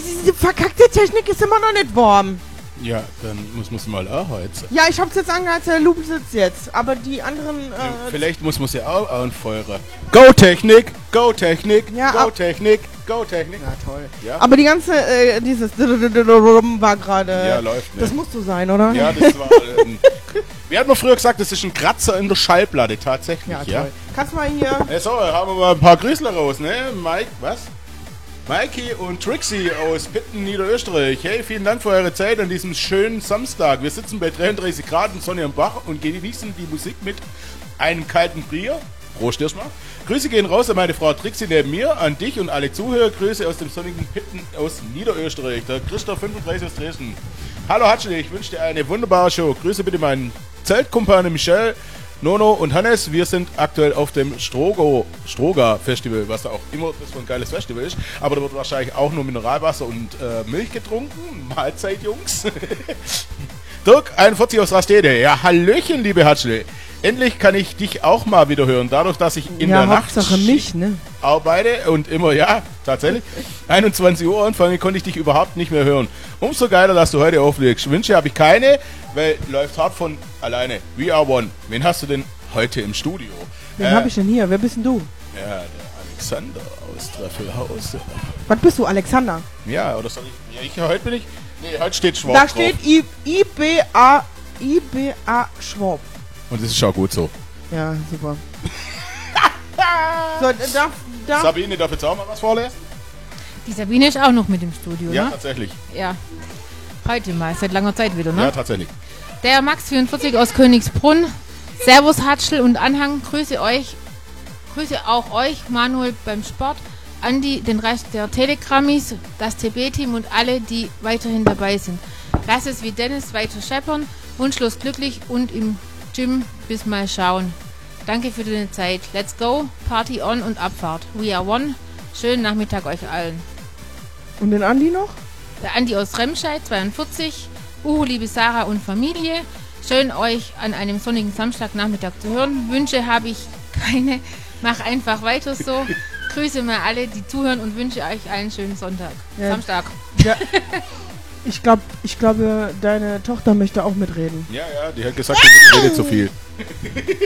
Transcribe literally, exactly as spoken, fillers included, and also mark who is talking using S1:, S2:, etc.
S1: Diese verkackte Technik ist immer noch nicht warm.
S2: Ja, dann muss man es mal anheizen.
S1: Ja, ich hab's jetzt angeheizt, der Loop sitzt jetzt. Aber die anderen... Äh,
S2: Ja, vielleicht muss man sie auch anfeuern. Go Technik, Go Technik,
S1: Ja,
S2: Go
S1: ab-
S2: Technik, Go Technik.
S1: ja, toll.
S2: Ja,
S1: Aber die ganze, äh, dieses war gerade...
S2: ja läuft. Ne?
S1: Das musst du sein, oder?
S2: Ja, das war... Ähm, wie hat man früher gesagt, das ist ein Kratzer in der Schallplatte, tatsächlich,
S1: Ja,
S2: ja.
S1: toll. Kannst mal hier...
S2: Hey, so, haben wir mal ein paar Grüßler raus, ne? Mike, was? Mikey und Trixie aus Pitten, Niederösterreich. Hey, vielen Dank für eure Zeit an diesem schönen Samstag. Wir sitzen bei dreiunddreißig Grad in Sonne am Bach und genießen die Musik mit einem kalten Bier. Prost erstmal. Grüße gehen raus an meine Frau Trixie neben mir, an dich und alle Zuhörer. Grüße aus dem sonnigen Pitten aus Niederösterreich. Der Christoph fünfunddreißig aus Dresden. Hallo Hatschel, ich wünsche dir eine wunderbare Show. Grüße bitte meinen Zeltkumpane Michel, Nono und Hannes. Wir sind aktuell auf dem Strogo, Stroga Festival, was da auch immer das für ein geiles Festival ist. Aber da wird wahrscheinlich auch nur Mineralwasser und äh, Milch getrunken. Mahlzeit, Jungs. Dirk einundvierzig aus Rastede. Ja, Hallöchen, liebe Hatschel. Endlich kann ich dich auch mal wieder hören. Dadurch, dass ich in
S1: ja,
S2: der Nacht
S1: Hauptsache mich, ne?
S2: arbeite und immer, ja, tatsächlich, einundzwanzig Uhr anfangen, konnte ich dich überhaupt nicht mehr hören. Umso geiler, dass du heute auflegst. Wünsche habe ich keine, weil läuft hart von alleine. We are one. Wen hast du denn heute im Studio?
S1: Wen
S2: Äh,
S1: hab ich denn hier? Wer bist denn du?
S2: Ja, der Alexander aus Treffelhaus.
S1: Was bist du, Alexander?
S2: Ja, oder soll ich, ja, ich, heute bin ich, nee, heute steht Schwab
S1: Da
S2: drauf.
S1: steht I, I B A I B A Schwab.
S2: Und das ist auch gut so.
S1: Ja, super. So, darf, darf,
S2: Sabine, darf jetzt auch mal was vorlesen?
S3: Die Sabine ist auch noch mit im Studio,
S2: Ja,
S3: ne?
S2: tatsächlich.
S3: Ja. Heute mal, seit langer Zeit wieder, ne?
S2: Ja, tatsächlich.
S3: Der Max vierundvierzig aus Königsbrunn. Servus Hatschel und Anhang. Grüße euch. Grüße auch euch, Manuel beim Sport. Andi, den Rest der Telegrammis, das T B-Team und alle, die weiterhin dabei sind. Lass es wie Dennis weiter scheppern. Wunschlos glücklich und im Gym bis mal schauen. Danke für deine Zeit. Let's go. Party on und Abfahrt. We are one. Schönen Nachmittag euch allen.
S1: und den Andi noch?
S3: Der Andi aus Remscheid, zweiundvierzig. Uhu, liebe Sarah und Familie. Schön euch an einem sonnigen Samstagnachmittag zu hören. Wünsche habe ich keine. Mach einfach weiter so. Grüße mal alle, die zuhören und wünsche euch einen schönen Sonntag.
S1: Ja.
S3: Samstag.
S1: Ja. Ich glaube, ich glaube, deine Tochter möchte auch mitreden.
S2: Ja, ja, die hat gesagt, die redet zu viel.